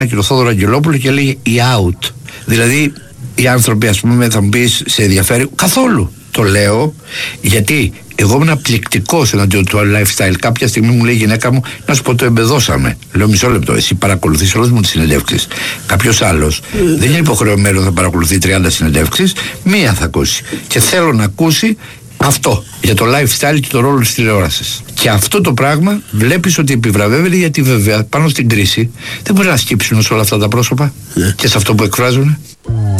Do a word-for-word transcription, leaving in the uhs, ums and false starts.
και τον Θόδωρο Αγγελόπουλο και έλεγε η out. Δηλαδή οι άνθρωποι, ας πούμε, θα μου πεις, σε ενδιαφέρει? Καθόλου. Το λέω γιατί εγώ ήμουν πληκτικός εναντίον του lifestyle. Κάποια στιγμή μου λέει η γυναίκα μου, να σου πω, το εμπεδώσαμε. Λέω, μισό λεπτό, εσύ παρακολουθείς όλες μου τις συνεντεύξεις. Κάποιος άλλος mm. δεν είναι υποχρεωμένο να παρακολουθεί τριάντα συνεντεύξεις, μία θα ακούσει. Και θέλω να ακούσει αυτό, για το lifestyle και το ρόλο της τηλεόρασης. Και αυτό το πράγμα βλέπεις ότι επιβραβεύεται, γιατί βέβαια πάνω στην κρίση δεν μπορεί να σκύψουν σε όλα αυτά τα πρόσωπα mm. και σε αυτό που εκφράζουν.